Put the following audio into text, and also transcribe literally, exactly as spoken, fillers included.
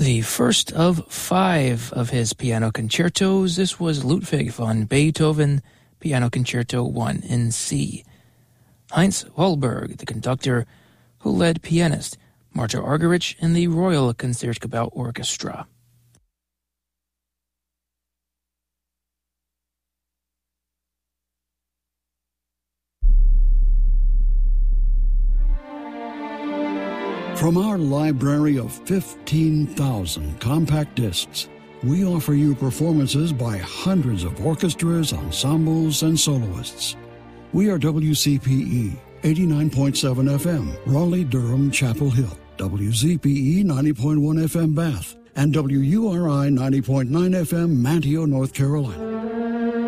The first of five of his piano concertos, this was Ludwig van Beethoven, Piano Concerto one in C. Heinz Wahlberg, the conductor, who led pianist Marta Argerich in the Royal Concertgebouw Orchestra. From our library of fifteen thousand compact discs, we offer you performances by hundreds of orchestras, ensembles, and soloists. We are W C P E, eighty-nine point seven F M, Raleigh, Durham, Chapel Hill, W Z P E, ninety point one F M, Bath, and W U R I, ninety point nine F M, Manteo, North Carolina.